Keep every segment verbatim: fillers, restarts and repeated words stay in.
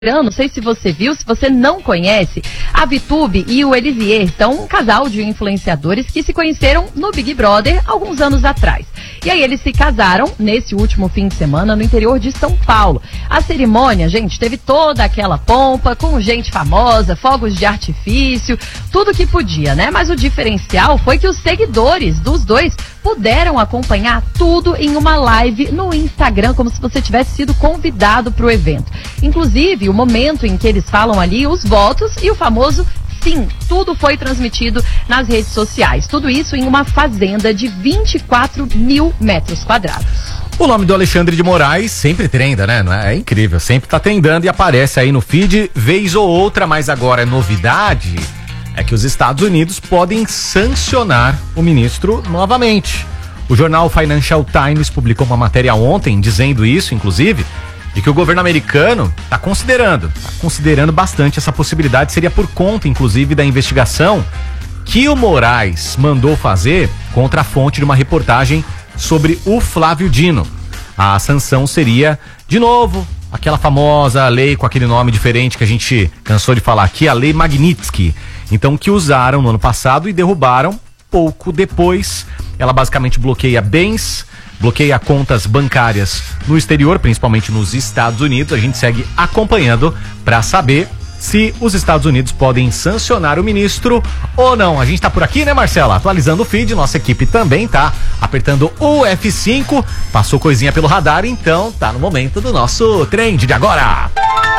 Não sei se você viu, se você não conhece, a Vitube e o Elisier são um casal de influenciadores que se conheceram no Big Brother alguns anos atrás. E aí eles se casaram nesse último fim de semana no interior de São Paulo. A cerimônia, gente, teve toda aquela pompa, com gente famosa, fogos de artifício, tudo que podia, né? Mas o diferencial foi que os seguidores dos dois puderam acompanhar tudo em uma live no Instagram, como se você tivesse sido convidado para o evento. Inclusive, o momento em que eles falam ali os votos e o famoso sim, tudo foi transmitido nas redes sociais. Tudo isso em uma fazenda de vinte e quatro mil metros quadrados. O nome do Alexandre de Moraes sempre trenda, né? Não é? É incrível, sempre tá trendando e aparece aí no feed vez ou outra, mas agora é novidade, é que os Estados Unidos podem sancionar o ministro novamente. O jornal Financial Times publicou uma matéria ontem dizendo isso, inclusive, de que o governo americano está considerando, tá considerando bastante essa possibilidade, seria por conta, inclusive, da investigação que o Moraes mandou fazer contra a fonte de uma reportagem sobre o Flávio Dino. A sanção seria, de novo, aquela famosa lei com aquele nome diferente que a gente cansou de falar aqui, a Lei Magnitsky. Então, que usaram no ano passado e derrubaram pouco depois. Ela basicamente bloqueia bens, bloqueia contas bancárias no exterior, principalmente nos Estados Unidos. A gente segue acompanhando para saber se os Estados Unidos podem sancionar o ministro ou não. A gente tá por aqui, né, Marcela? Atualizando o feed, nossa equipe também tá apertando o F cinco, passou coisinha pelo radar, então tá no momento do nosso trend de agora.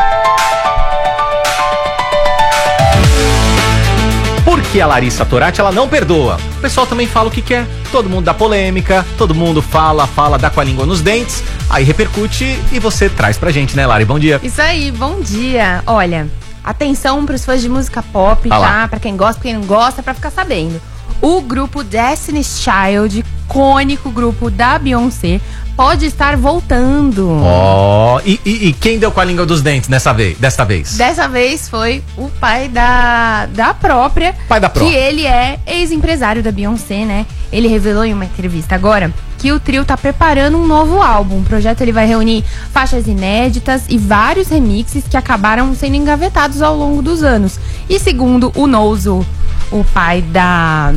Porque a Larissa Torati, ela não perdoa. O pessoal também fala o que quer. Todo mundo dá polêmica, todo mundo fala, fala, dá com a língua nos dentes, aí repercute e você traz pra gente, né, Lari? Bom dia. Isso aí, bom dia. Olha, atenção pros fãs de música pop, ah, tá? Lá. Pra quem gosta, pra quem não gosta, pra ficar sabendo. O grupo Destiny's Child, icônico grupo da Beyoncé, pode estar voltando. Ó, oh, e, e, e quem deu com a língua dos dentes nessa vez, dessa vez? Dessa vez foi o pai da, da própria. Pai da própria. Que ele é ex-empresário da Beyoncé, né? Ele revelou em uma entrevista agora que o trio tá preparando um novo álbum. O projeto ele vai reunir faixas inéditas e vários remixes que acabaram sendo engavetados ao longo dos anos. E segundo o Knowles, o, o pai da...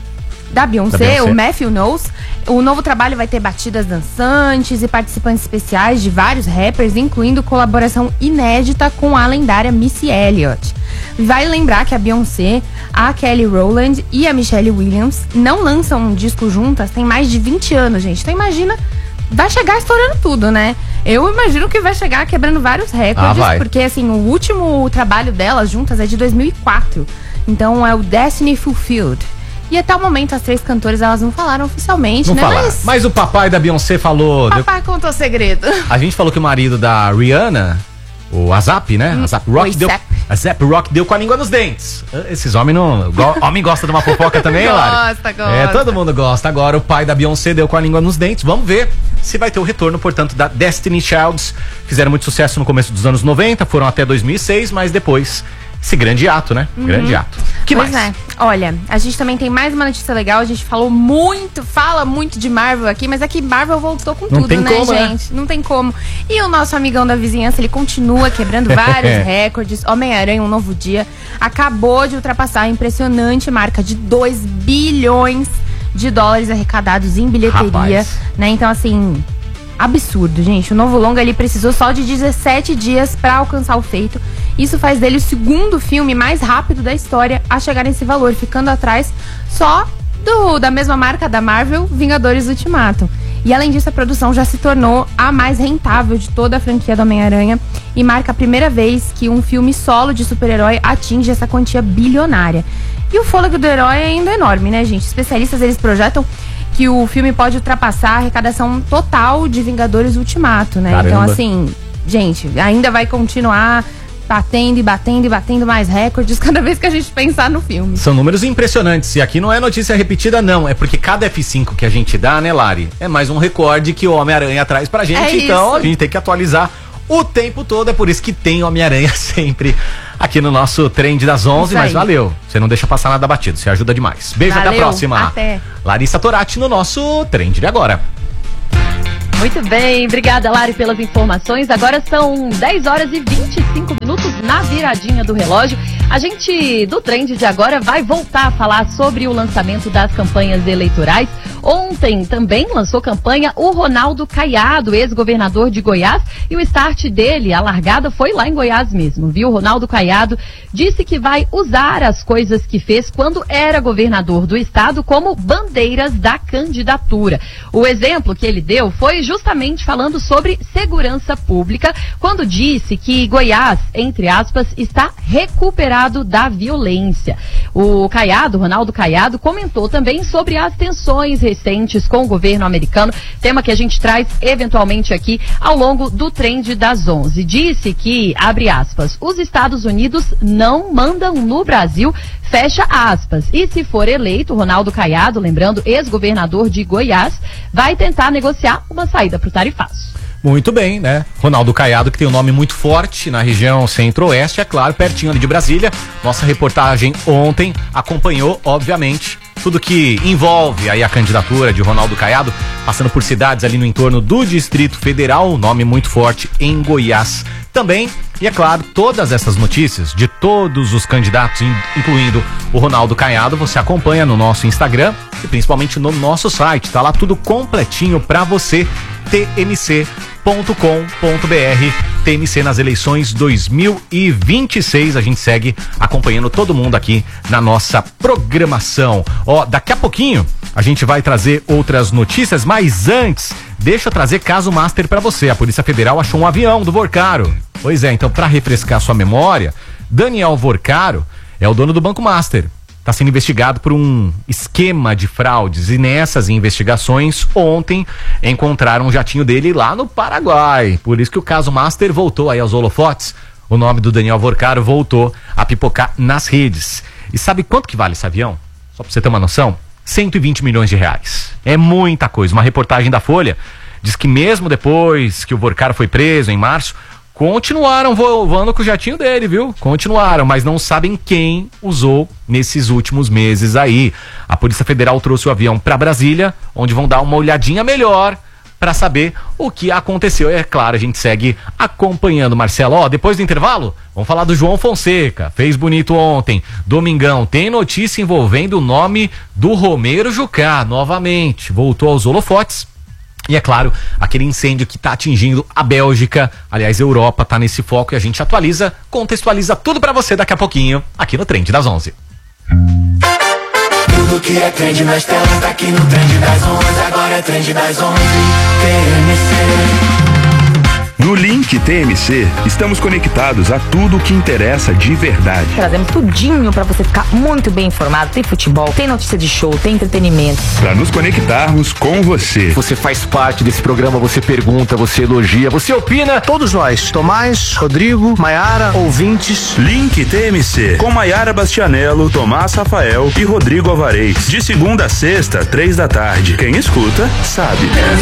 Da Beyoncé, da Beyoncé, o Matthew Knowles, o novo trabalho vai ter batidas dançantes e participantes especiais de vários rappers, incluindo colaboração inédita com a lendária Missy Elliott. Vale lembrar que a Beyoncé, a Kelly Rowland e a Michelle Williams não lançam um disco juntas tem mais de vinte anos, gente. Então imagina, vai chegar estourando tudo, né? Eu imagino que vai chegar quebrando vários recordes, ah, porque assim, o último trabalho delas juntas é de dois mil e quatro. Então é o Destiny Fulfilled. E até o momento as três cantoras elas não falaram oficialmente, não né? Falaram. Mas... Mas o papai da Beyoncé falou. Papai deu... contou segredo. A gente falou que o marido da Rihanna, o Azap, né? Hum, Azap Rock deu. Azap Rock deu com a língua nos dentes. Esses homens não. Go... Homem gosta de uma fofoca também, Lari? Gosta, gosta. É, todo mundo gosta. Agora o pai da Beyoncé deu com a língua nos dentes. Vamos ver se vai ter o retorno, portanto, da Destiny's Child. Fizeram muito sucesso no começo dos anos noventa, foram até dois mil e seis, mas depois. Esse grande ato, né? Uhum. Grande ato. Que pois mais? É. Olha, a gente também tem mais uma notícia legal. A gente falou muito, fala muito de Marvel aqui, mas é que Marvel voltou com Não tudo, tem né, como, gente? Né? Não tem como. E o nosso amigão da vizinhança, ele continua quebrando vários recordes. Homem-Aranha, um novo dia, acabou de ultrapassar a impressionante marca de dois bilhões de dólares arrecadados em bilheteria. Rapaz. Né? Então, assim... absurdo, gente. O novo longa ele precisou só de dezessete dias para alcançar o feito. Isso faz dele o segundo filme mais rápido da história a chegar nesse valor, ficando atrás só do, da mesma marca da Marvel, Vingadores Ultimato. E além disso, a produção já se tornou a mais rentável de toda a franquia do Homem-Aranha e marca a primeira vez que um filme solo de super-herói atinge essa quantia bilionária. E o fôlego do herói é ainda enorme, né, gente? Especialistas, eles projetam que o filme pode ultrapassar a arrecadação total de Vingadores Ultimato, né? Caramba. Então, assim, gente, ainda vai continuar batendo e batendo e batendo mais recordes cada vez que a gente pensar no filme. São números impressionantes. E aqui não é notícia repetida, não. É porque cada F cinco que a gente dá, né, Lari? É mais um recorde que o Homem-Aranha traz pra gente. É então, isso. A gente tem que atualizar o tempo todo. É por isso que tem Homem-Aranha sempre aqui no nosso Trend das onze. Mas valeu. Você não deixa passar nada batido. Você ajuda demais. Beijo, valeu, até a próxima. Até. Larissa Torati no nosso Trend de agora. Muito bem, obrigada, Lari, pelas informações. Agora são dez horas e vinte e cinco minutos na viradinha do relógio. A gente, do Trend de agora, vai voltar a falar sobre o lançamento das campanhas eleitorais. Ontem também lançou campanha o Ronaldo Caiado, ex-governador de Goiás, e o start dele, a largada, foi lá em Goiás mesmo, viu? Ronaldo Caiado disse que vai usar as coisas que fez quando era governador do estado como bandeiras da candidatura. O exemplo que ele deu foi justamente falando sobre segurança pública, quando disse que Goiás, entre aspas, está recuperado da violência. O Caiado, Ronaldo Caiado, comentou também sobre as tensões recentes com o governo americano, tema que a gente traz eventualmente aqui ao longo do Trend das onze. Disse que, abre aspas, os Estados Unidos não mandam no Brasil, fecha aspas. E se for eleito, Ronaldo Caiado, lembrando, ex-governador de Goiás, vai tentar negociar uma saída para o tarifaço. Muito bem, né? Ronaldo Caiado, que tem um nome muito forte na região centro-oeste, é claro, pertinho ali de Brasília. Nossa reportagem ontem acompanhou, obviamente, tudo que envolve aí a candidatura de Ronaldo Caiado, passando por cidades ali no entorno do Distrito Federal, nome muito forte em Goiás também. E é claro, todas essas notícias de todos os candidatos, incluindo o Ronaldo Caiado, você acompanha no nosso Instagram e principalmente no nosso site. Tá lá tudo completinho pra você, t m c ponto com ponto b r. T M C nas eleições dois mil e vinte e seis. A gente segue acompanhando todo mundo aqui na nossa programação. Ó, daqui a pouquinho a gente vai trazer outras notícias, mas antes, deixa eu trazer caso master pra você. A Polícia Federal achou um avião do Vorcaro. Pois é, então, para refrescar sua memória, Daniel Vorcaro é o dono do Banco Master. Está sendo investigado por um esquema de fraudes e nessas investigações, ontem, encontraram um jatinho dele lá no Paraguai. Por isso que o caso Master voltou aí aos holofotes. O nome do Daniel Vorcaro voltou a pipocar nas redes. E sabe quanto que vale esse avião? Só para você ter uma noção, cento e vinte milhões de reais. É muita coisa. Uma reportagem da Folha diz que mesmo depois que o Vorcaro foi preso em março, continuaram voando com o jatinho dele, viu? Continuaram, mas não sabem quem usou nesses últimos meses aí. A Polícia Federal trouxe o avião para Brasília, onde vão dar uma olhadinha melhor para saber o que aconteceu. E é claro, a gente segue acompanhando, Marcelo. Ó, depois do intervalo, vamos falar do João Fonseca. Fez bonito ontem. Domingão, tem notícia envolvendo o nome do Romero Jucá, novamente. Voltou aos holofotes. E é claro, aquele incêndio que está atingindo a Bélgica, aliás, a Europa está nesse foco e a gente atualiza, contextualiza tudo para você daqui a pouquinho, aqui no Trend das onze. Tudo que é trend nas telas, tá aqui no Trend das onze, agora é Trend das onze, T M C. No Link T M C, estamos conectados a tudo o que interessa de verdade. Trazemos tudinho pra você ficar muito bem informado. Tem futebol, tem notícia de show, tem entretenimento. Para nos conectarmos com você. Você faz parte desse programa, você pergunta, você elogia, você opina. Todos nós, Tomás, Rodrigo, Maiara, ouvintes. Link T M C, com Maiara Bastianello, Tomás Rafael e Rodrigo Alvarez. De segunda a sexta, três da tarde. Quem escuta, sabe.